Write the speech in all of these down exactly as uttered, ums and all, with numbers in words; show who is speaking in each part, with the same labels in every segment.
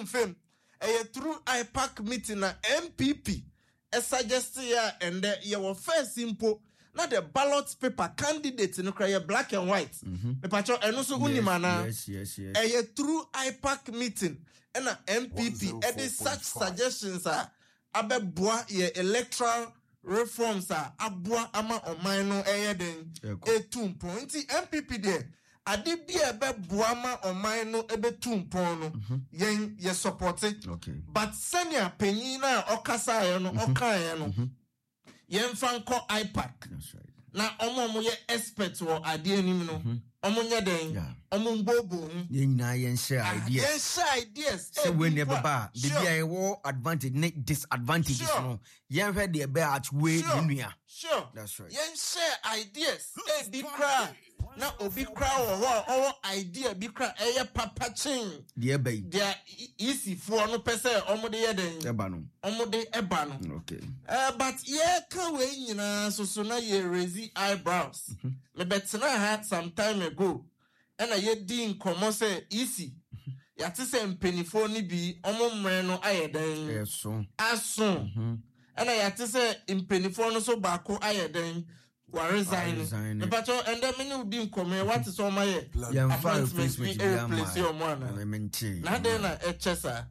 Speaker 1: fame. A through I PAC meeting na M P P. A suggest ya and uh, your first simple. Not the ballot paper candidate no cry black and white. Me pacho eno so unimana.
Speaker 2: Yes, yes, yes.
Speaker 1: A through I PAC meeting and a M P P any such suggestions are abe boa ye electoral reforms are abua ama omano eye den e tumpo nti M P P de ade bia be boa ama omano ebe tumpo no yen ye support it.
Speaker 2: Okay.
Speaker 1: But senior penyin na okasa ye no okan ye no yen fanko I PAC.
Speaker 2: That's right.
Speaker 1: Na omo mo ye expert wo ade anim no omo nya den omo mbobo
Speaker 2: yen na yen share ideas
Speaker 1: yen share ideas
Speaker 2: so when never ba the bia wo advantage ne disadvantages no yen hwe de be at way nua.
Speaker 1: Sure,
Speaker 2: that's right.
Speaker 1: Yen share ideas e bi kra na obi kra wo ho idea bi kra eye papa chin
Speaker 2: de be
Speaker 1: dia easy for no pese omo de ye den
Speaker 2: eba no
Speaker 1: omo de eba no.
Speaker 2: Okay.
Speaker 1: Uh, but ye ka we nyina so so na ye raise eyebrows. Mm-hmm. Me betena ha some time ago and I ye di nkomo say easy. Ya te se mpenifo ni bi omo mmre no ayeden.
Speaker 2: Eso.
Speaker 1: Aso. Mhm. And I had to say in penifone so bako ayeden wa resign. Me pacho and then many would be come what is all my appointment be a place your man. Na dey na echesa.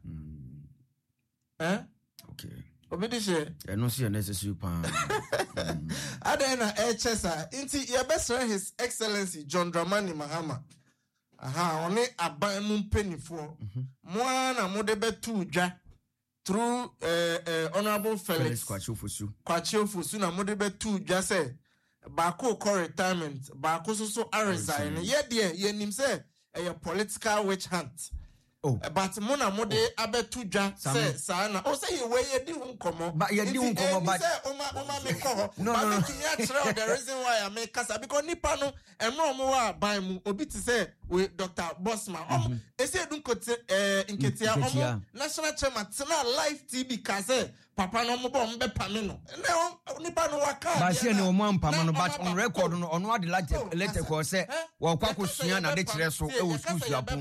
Speaker 1: Eh?
Speaker 2: Okay.
Speaker 1: Obedishe.
Speaker 2: I no see necessary pan.
Speaker 1: Ade na echesa. Inti ye best His Excellency John Dramani Mahama. Aha, oni aban mu penifo. Mo na mo de betu dwa. Through uh, uh, Honorable Felix
Speaker 2: Kwachofosu
Speaker 1: Kwachofosu na mode be two just say bako ko retirement bako so so a resign ye de ye nim say a political witch hunt. Oh, but mona mode abetu dwa say sa na o say ye we ye di hu nkomo
Speaker 2: but ye di hu nkomo but
Speaker 1: say o ma o ma me ko
Speaker 2: no no no
Speaker 1: the reason why I make kasa because nipa no eno mo wa ban mu obi ti say we Doctor Bosman um ese dun kote eh inketia um national chairman tena live T V ka say papa no mo bo mbe pame no ne nipa no waka
Speaker 2: ba se ne o mo ampama no but on record no ono ade letter ko say wo kwa kosua na de kire so e wo school apon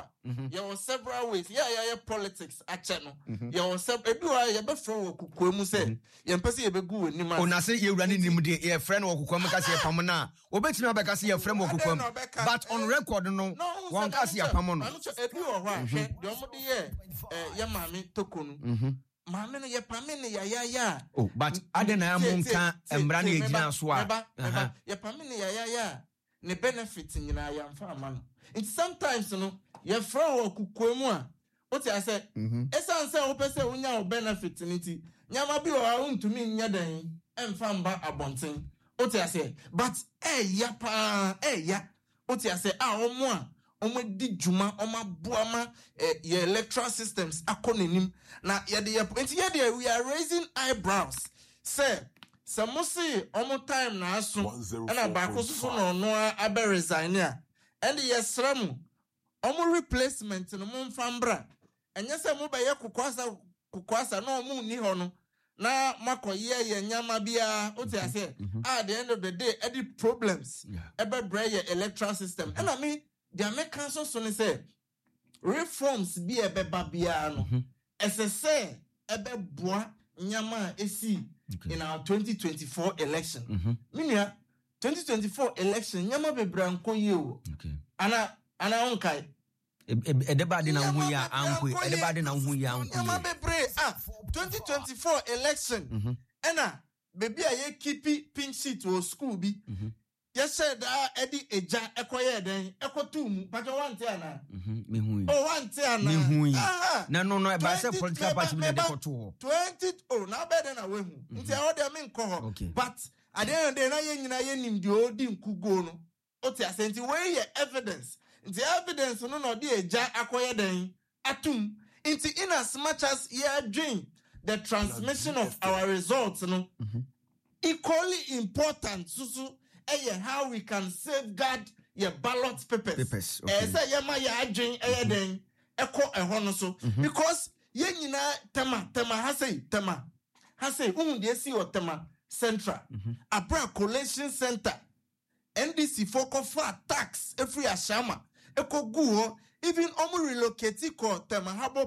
Speaker 2: mu
Speaker 1: there were several ways yeah yeah yeah politics ache no there was several ebi wa ye be fro wo kukuo mu say ye mpese ye be gu woni ma
Speaker 2: ona say ye wura ne nim de ye friend wo kukuo mu ka say pam na obetimi abeka say ye friend wo kukuo mu but on record no one ka say pam no
Speaker 1: ebi wo ho ahwe de omo de ye ye maami tokonu maami no ye pame ne ya ya ya
Speaker 2: oh but adena ya mo nka emra na egina so a
Speaker 1: ye pame ne ya ya ya ne benefit nyina ya mfa ama no it sometimes no ye fra wo kukuo mu a o ti ase esan se wo pese unya wo benefit niti nyama bi o ntumi nya dan emfa mba abonten o ti ase but eh ya pa eh ya o ti ase a omo a omo di juma omo boama eh, ye electoral systems akonenim na ye de ye de we are raising eyebrows say Samusi omo time na aso na bako so no no abe resign a and yesramu omo replacement no mo mfambra enye se mo be ye kokwasa kokwasa no mo ni ho no na makoye ye nyama bia o ti ase at the end of the day any problems ebe bra ye electoral system and I mean the American so so say reforms bi ebe ba bia no ese se ebe boa nyama esi okay. In our twenty twenty-four election. Mm-hmm. Minia, twenty twenty-four election, nyama bebra nko ye o. Okay. Ana ana onkai.
Speaker 2: Edebade na hu ya anko, edebade na hu ya anko.
Speaker 1: Nyama bebre ah twenty twenty-four election. Mm-hmm. Ena baby aye keep pink sheet o school bi. Mm-hmm. Yes said ah edi eja ekoye den ekotu mu pajo wante ana.
Speaker 2: Mhm me hu.
Speaker 1: Oh wante ana.
Speaker 2: Me hu. Na no no e ba se political party me dey koto.
Speaker 1: twenty oh na be den na we hu. Nti e ode me nko ho. But at the end of the day na ye nyina ye nim de odi nkugo no. O ti asenti we ye evidence. Nti evidence no no de eja akoye den atum. Nti in as much as ye dream the transmission of our results no equally important susu eh how we can safeguard your ballot papers.
Speaker 2: Papers.
Speaker 1: Eh say ye ma ya adwen eh den eko eho no so because ye nyina tema tema ha say tema ha say um de si o tema central abra collation center N D C focus for tax every ashama eko gu ho even omu relocate ko tema habo